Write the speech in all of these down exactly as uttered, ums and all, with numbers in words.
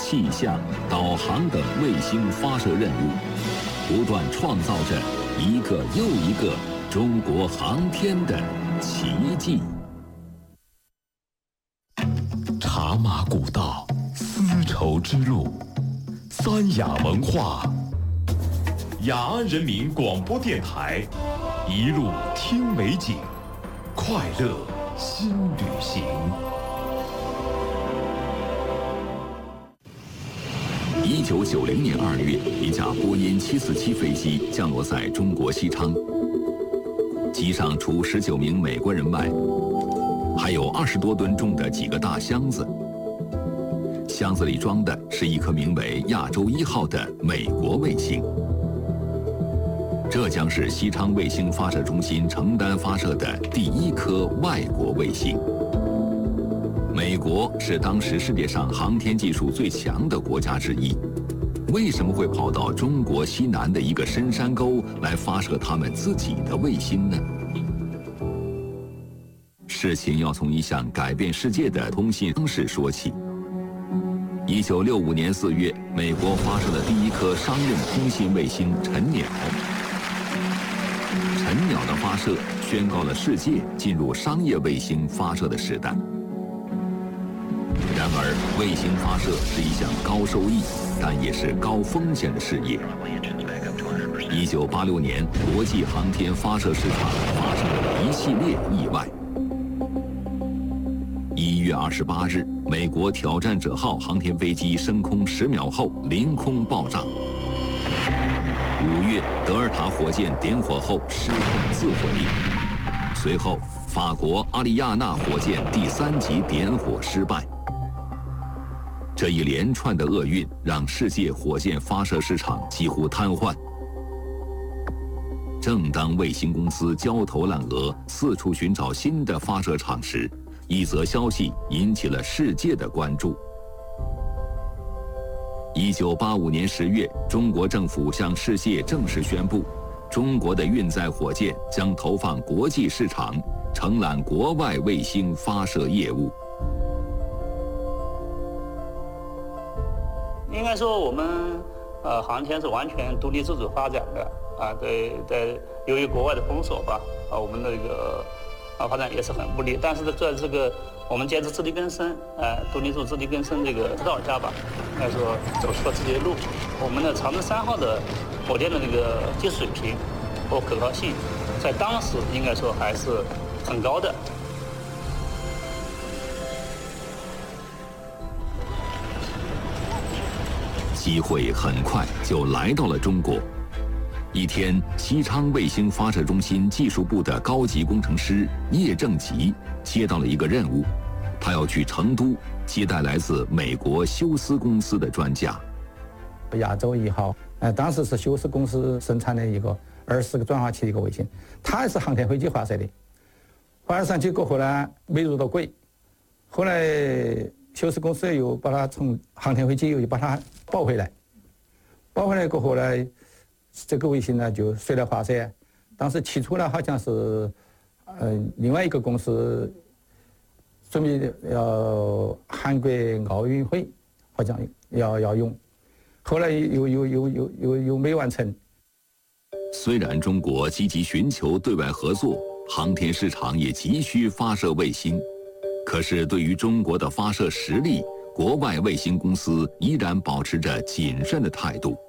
气象、导航等卫星发射任务，不断创造着一个又一个中国航天的奇迹。茶马古道，丝绸之路，三雅文化。雅安人民广播电台，一路听美景，快乐新旅行。一九九零年二月，一架波音七四七飞机降落在中国西昌，机上除十九名美国人外，还有二十多吨重的几个大箱子，箱子里装的是一颗名为亚洲一号的美国卫星。这将是西昌卫星发射中心承担发射的第一颗外国卫星。美国是当时世界上航天技术最强的国家之一，为什么会跑到中国西南的一个深山沟来发射他们自己的卫星呢？事情要从一项改变世界的通信方式说起。一九六五年四月，美国发射的第一颗商用通信卫星晨鸟。晨鸟的发射宣告了世界进入商业卫星发射的时代。然而，卫星发射是一项高收益，但也是高风险的事业。一九八六年，国际航天发射市场发生了一系列意外。一月二十八日，美国挑战者号航天飞机升空十秒后凌空爆炸。五月，德尔塔火箭点火后失控自毁。随后，法国阿里亚纳火箭第三级点火失败。这一连串的厄运让世界火箭发射市场几乎瘫痪。正当卫星公司焦头烂额，四处寻找新的发射场时，一则消息引起了世界的关注。一九八五年十月，中国政府向世界正式宣布，中国的运载火箭将投放国际市场，承揽国外卫星发射业务。 应该说，我们呃航天是完全独立自主发展的啊，对对，由于国外的封锁吧，啊，我们的这个啊发展也是很不利。但是在这个我们坚持自力更生，呃，独立自主、自力更生这个指导下吧，应该说走出了自己的路。我们的长征三号的火箭的这个技术水平和可靠性，在当时应该说还是很高的。 机会很快就来到了中国。一天，西昌卫星发射中心技术部的高级工程师叶正吉接到了一个任务，他要去成都接待来自美国休斯公司的专家。 亚洲一号，呃，当时是休斯公司生产的一个二十个转化器的一个卫星，它也是航天飞机发射的，发射上去过后呢，没入到轨，后来休斯公司又把它从航天飞机又把它抱回来，抱回来过后呢，这个卫星呢就随了发射。当时起初呢好像是，呃，另外一个公司准备要韩国奥运会，好像要要用，后来又又又又又又没完成。 虽然中国积极寻求对外合作，航天市场也急需发射卫星，可是对于中国的发射实力，国外卫星公司依然保持着谨慎的态度。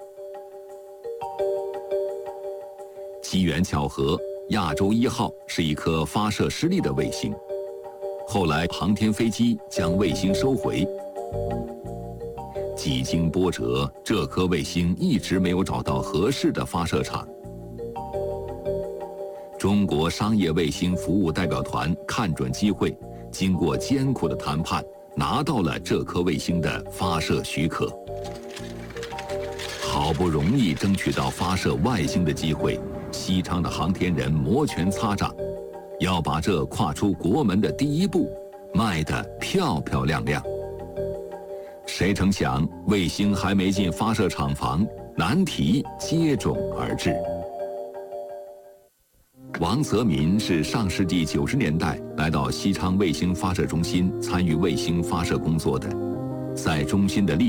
机缘巧合，亚洲一号是一颗发射失利的卫星，后来航天飞机将卫星收回。几经波折，这颗卫星一直没有找到合适的发射场。中国商业卫星服务代表团看准机会，经过艰苦的谈判，拿到了这颗卫星的发射许可。好不容易争取到发射外星的机会，西昌的航天人摩拳擦掌，要把这跨出国门的第一步迈得漂漂亮亮。谁成想，卫星还没进发射厂房，难题接踵而至。王泽民是上世纪九十年代来到西昌卫星发射中心参与卫星发射工作的，在中心的历